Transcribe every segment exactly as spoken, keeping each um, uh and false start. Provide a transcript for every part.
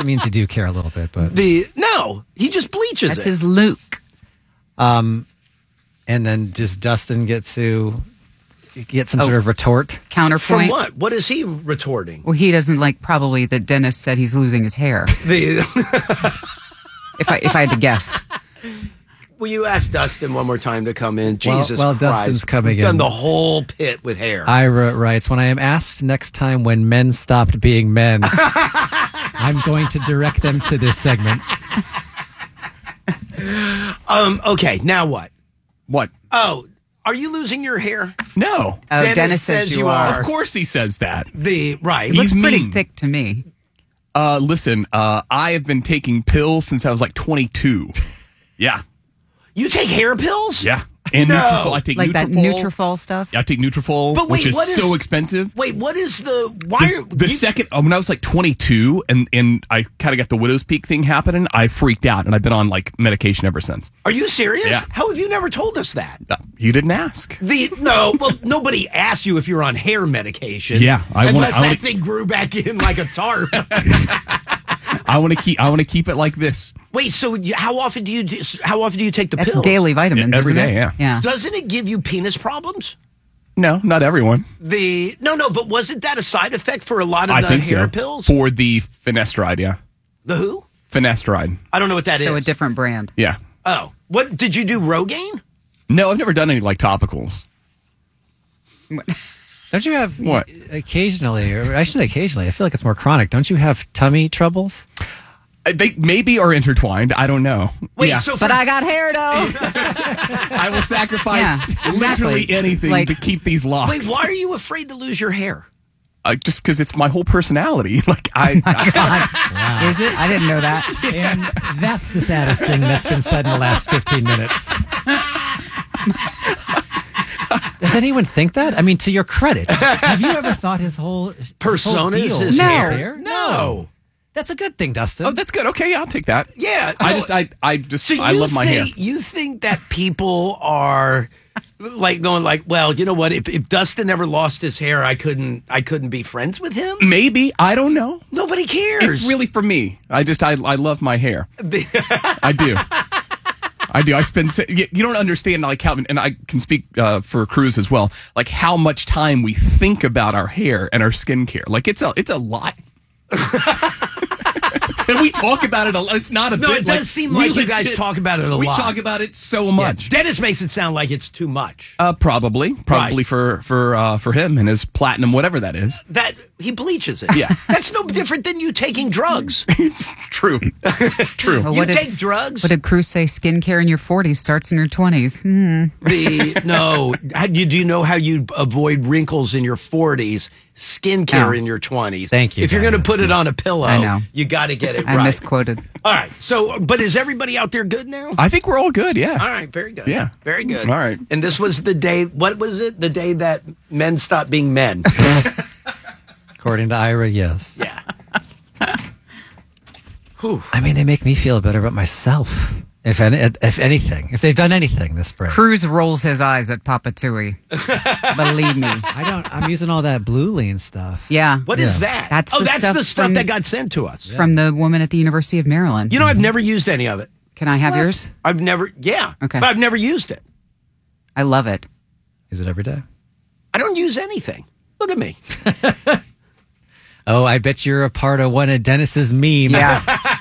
means you do care a little bit, but the no, he just bleaches That's it. his Luke. Um, and then does Dustin get to get some oh. sort of retort? Counterpoint? From what? What is he retorting? Well, he doesn't like probably that Dennis said he's losing his hair. The if I if I had to guess. Will you ask Dustin one more time to come in? Well, Jesus well, Christ. Dustin's coming We've done in. the whole pit with hair. Ira writes, when I am asked next time when men stopped being men, I'm going to direct them to this segment. Um. Okay, now what? What? Oh, are you losing your hair? No. Oh, Dennis, Dennis says you are. Of course he says that. The right. It looks He's pretty mean. thick to me. Uh, listen, uh, I have been taking pills since I was like twenty-two. Yeah. You take hair pills? Yeah. And No. Nutrafol. I take Like Nutrafol. that Nutrafol stuff? I take Nutrafol, But wait, which is, what is- so expensive. Wait, what is the why? The, are, the you- second, uh, when I was like twenty-two and, and I kind of got the widow's peak thing happening, I freaked out and I've been on like medication ever since. Are you serious? Yeah. How have you never told us that? Uh, you didn't ask. The no, well, nobody asked you if you're on hair medication. Yeah, I wanna- unless I wanna- that thing grew back in like a tarp. I want to keep. I want to keep it like this. Wait, so you, how often do you do, how often do you take the That's pill? daily vitamins, Yeah, every isn't day, it? yeah. Yeah. Doesn't it give you penis problems? No, not everyone. The no, no, but wasn't that a side effect for a lot of I the think hair so. pills? For the finasteride, yeah. The who? Finasteride, I don't know what that is. So a different brand. yeah. Oh, what did you do? Rogaine? No, I've never done any like topicals. Don't you have What? occasionally, or actually occasionally, I feel like it's more chronic. Don't you have tummy troubles? Uh, They maybe are intertwined. I don't know. Wait, yeah. so for, But I got hair though. I will sacrifice Yeah, literally exactly. anything Like- to keep these locks. wait, why are you afraid to lose your hair? Uh, just because it's my whole personality. Like I, I Is it? I didn't know that. And that's the saddest thing that's been said in the last fifteen minutes. Does anyone think that? I mean, to your credit, have you ever thought his whole his Persona whole is deal his was hair? No. No. That's a good thing, Dustin. oh, that's good. Okay, yeah, I'll take that. Yeah, I no. just, I, I just, So I you love my hair. think- You think that people are like going like, well, you know what? If, if Dustin ever lost his hair, I couldn't, I couldn't be friends with him. Maybe I don't know. Nobody cares. It's really for me. I just, I, I love my hair. I do. I do. I spend. You you don't understand, like how, and I can speak uh, for Cruz as well. Like how much time we think about our hair and our skincare. Like it's a, it's a lot. And we talk about it a lot. It's not a No, bit. it does like, seem we like you guys talk about it a we lot. We talk about it so Yeah, much. Dennis makes it sound like it's too much. Uh, probably, probably Right. for for uh, for him and his platinum, whatever that is. That he bleaches it. Yeah. That's no different than you taking drugs. It's true, true. Well, You what did- take drugs. What did Cruz say? Skincare in your forties starts in your twenties. Hmm. The no, how, you, do you know how you avoid wrinkles in your forties? Skincare Oh. in your twenties. Thank you, If you're going to Diana. put it on a pillow, I know. you got to get it I right. misquoted. All right. So, but is everybody out there good now? I think we're all good. Yeah. All right. Very good. Yeah. Very good. All right. And this was the day. What was it? The day that men stopped being men. According to Ira, yes. Yeah. Whew. I mean, they make me feel better about myself. If any, if anything, if they've done anything this spring. Cruz rolls his eyes at Papa Tui. Believe me. I don't. I'm using all that blue lean stuff. Yeah. What is Yeah. that? That's oh, the that's stuff the stuff from- that got sent to us. From the woman at the University of Maryland. You know, I've never used any of it. Can I have What? yours? I've never. Yeah. Okay. But I've never used it. I love it. Is it every day? I don't use anything. Look at me. Oh, I bet you're a part of one of Dennis's memes. Yeah.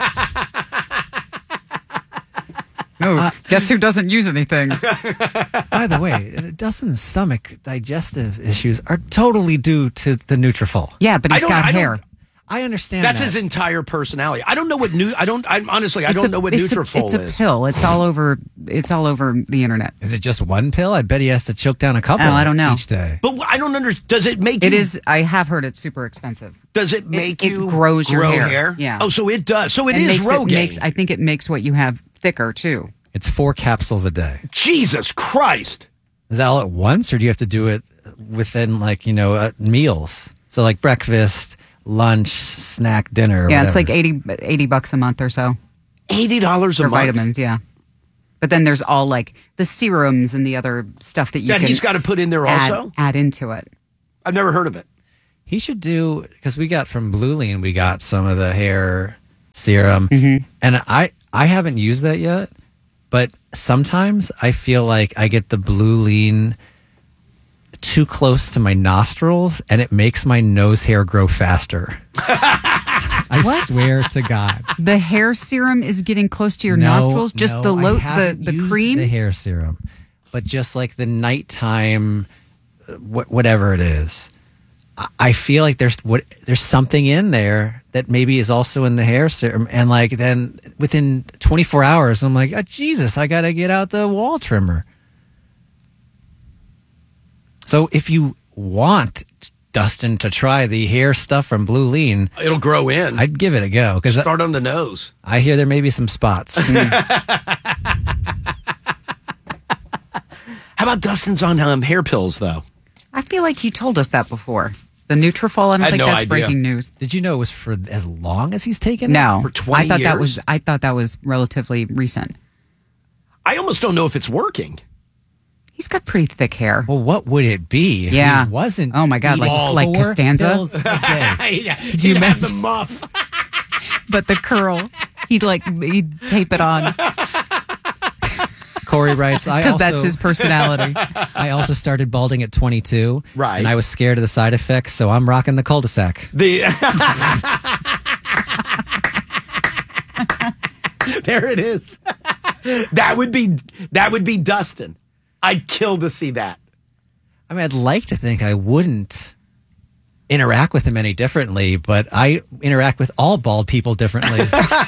Oh, guess who doesn't use anything? By the way, Dustin's stomach digestive issues are totally due to the Nutrafol. Yeah, but I he's don't- got I don't- hair. I understand That's that. his entire personality. I don't know what new. I don't. I'm honestly. I It's don't a- know what it's a- Nutrafol It's a is. pill. It's all over. It's all over the internet. Is it just one pill? I bet he has to choke down a couple. Oh, I don't know. Each day. But I don't understand. Does it make? It you, is. I have heard it's super expensive. Does it make it you grows your grow hair. Yeah. Oh, so it does. So it And is makes Rogaine. It makes, I think it makes what you have thicker too. It's four capsules a day. Jesus Christ. Is that all at once, or do you have to do it within, like, you know, uh, meals? So, like breakfast, lunch, snack, dinner. Or Yeah, it's like whatever. eighty, eighty bucks a month or so Eighty dollars a for month. vitamins. Yeah, but then there's all like the serums and the other stuff that you That can he's got to put in there add, also. add into it. I've never heard of it. He should do, because we got from Blue Lean, we got some of the hair serum, and I I haven't used that yet, but sometimes I feel like I get the Blue Lean too close to my nostrils, and it makes my nose hair grow faster. I What? swear to God. The hair serum is getting close to your No, nostrils. Just no, the I lo- the haven't the used cream. the hair serum, but just like the nighttime, uh, wh- whatever it is, I- I feel like there's what there's something in there that maybe is also in the hair serum, and like then within twenty-four hours, I'm like, oh, Jesus, I gotta get out the wall trimmer. So if you want Dustin to try the hair stuff from Blue Lean, It'll grow in. I'd give it a go because Start on the nose. I hear there may be some spots. How about Dustin's on um, hair pills, though? I feel like you told us that before. The Nutrafol. I don't I had think no that's idea. breaking news. Did you know it was for as long as he's taken it? No, For twenty I thought that years? was. I thought that was relatively recent. I almost don't know if it's working. He's got pretty thick hair. Well, what would it be if Yeah. he wasn't? Oh my God, like- eating like four Costanza? pills a day? yeah, Could you he'd have imagine? the muff. But the curl, he'd like he'd tape it on Corey writes, I because also, that's his personality. I also started balding at twenty-two. Right. And I was scared of the side effects, so I'm rocking the cul-de-sac. The there it is. That would be that would be Dustin. I'd kill to see that. I mean, I'd like to think I wouldn't interact with him any differently, but I interact with all bald people differently.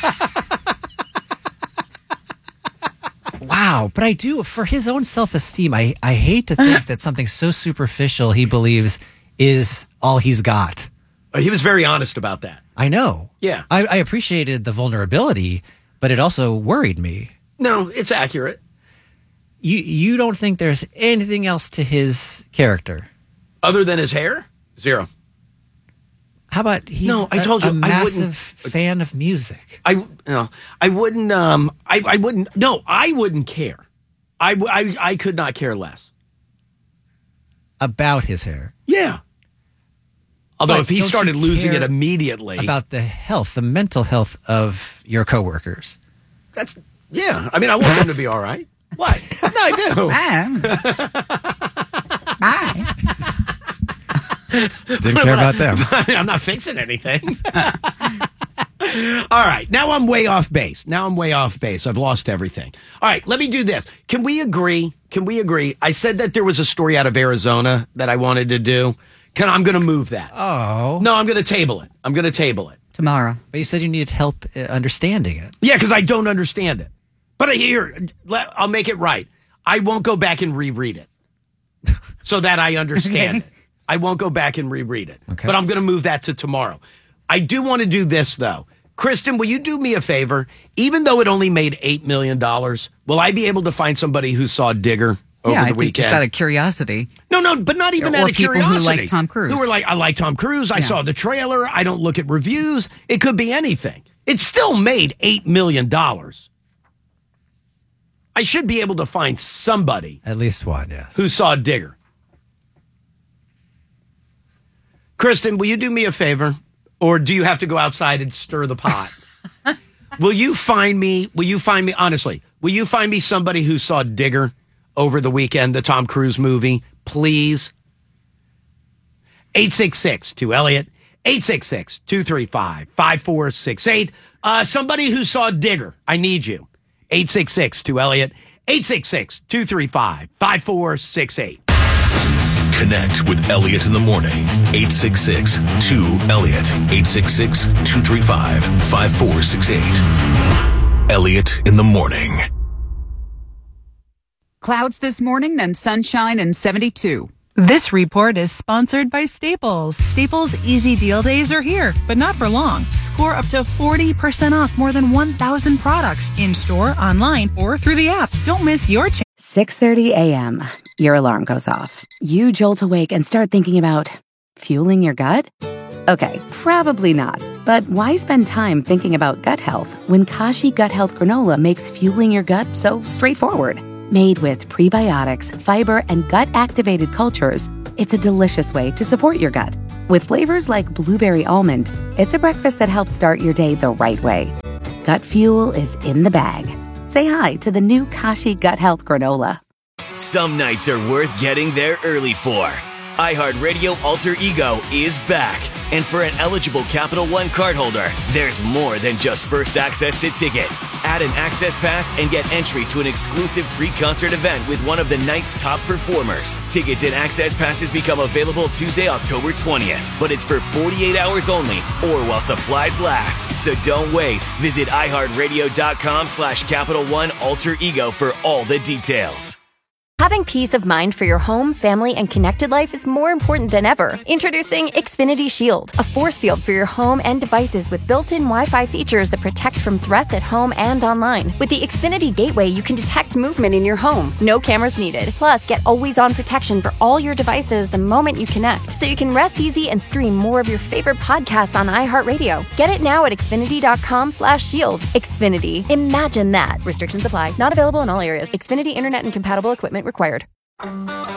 Wow. But I do, for his own self-esteem, I, I hate to think that something so superficial he believes is all he's got. Uh, He was very honest about that. I know. Yeah. I, I appreciated the vulnerability, but it also worried me. No, it's accurate. You you don't think there's anything else to his character? Other than his hair, zero. How about he's No, I a- told you, a I massive wouldn't- fan of music? I no, I wouldn't. Um, I I wouldn't. No, I wouldn't care. I w- I I could not care less. About his hair. Yeah. Although But if he don't started you losing care it immediately, About the health, the mental health of your coworkers. that's yeah. I mean, I want him to be all right. What? No, I do. Ah. Didn't care about them. I'm not fixing anything. All right. Now I'm way off base. Now I'm way off base. I've lost everything. All right. Let me do this. Can we agree? Can we agree? I said that there was a story out of Arizona that I wanted to do. Can I'm going to move that. Oh. No, I'm going to table it. I'm going to table it. Tomorrow. But you said you needed help uh, understanding it. Yeah, because I don't understand it. But here, let- I'll make it right. I won't go back and reread it so that I understand Okay. it. I won't go back and reread it. Okay. But I'm going to move that to tomorrow. I do want to do this, though. Kristen, will you do me a favor? Even though it only made eight million dollars, will I be able to find somebody who saw Digger over yeah, I the think weekend? just out of curiosity. No, no, but not even Or out of people who curiosity. like Tom Cruise. Who were like, I like Tom Cruise. I Yeah. saw the trailer. I don't look at reviews. It could be anything. It still made eight million dollars. I should be able to find somebody At least one, yes. who saw Digger. Kristen, will you do me a favor? Or do you have to go outside and stir the pot? Will you find me, will you find me, honestly, will you find me somebody who saw Digger over the weekend, the Tom Cruise movie? Please. eight six six two Elliot, eight six six two three five five four six eight. Uh, somebody who saw Digger, I need you. eight six six two Elliot, eight six six two three five five four six eight. Connect with Elliot in the morning. eight six six two Elliot. eight six six two three five five four six eight. Elliot in the morning. Clouds this morning, then sunshine and seventy-two. This report is sponsored by Staples. Staples Easy Deal Days are here, but not for long. Score up to forty percent off more than one thousand products in-store, online, or through the app. Don't miss your chance. six thirty a.m. Your alarm goes off. You jolt awake and start thinking about fueling your gut? Okay, probably not. But why spend time thinking about gut health when Kashi Gut Health Granola makes fueling your gut so straightforward? Made with prebiotics, fiber, and gut-activated cultures, it's a delicious way to support your gut. With flavors like blueberry almond, it's a breakfast that helps start your day the right way. Gut Fuel is in the bag. Say hi to the new Kashi Gut Health Granola. Some nights are worth getting there early for. iHeartRadio Alter Ego is back. And for an eligible Capital One cardholder, there's more than just first access to tickets. Add an access pass and get entry to an exclusive pre-concert event with one of the night's top performers. Tickets and access passes become available Tuesday, October twentieth, but it's for forty-eight hours only or while supplies last. So don't wait. Visit iHeartRadio.com slash Capital One Alter Ego for all the details. Having peace of mind for your home, family, and connected life is more important than ever. Introducing Xfinity Shield, a force field for your home and devices with built-in Wi-Fi features that protect from threats at home and online. With the Xfinity Gateway, you can detect movement in your home. No cameras needed. Plus, get always-on protection for all your devices the moment you connect, so you can rest easy and stream more of your favorite podcasts on iHeartRadio. Get it now at Xfinity.com slash shield. Xfinity. Imagine that. Restrictions apply. Not available in all areas. Xfinity Internet and compatible equipment required.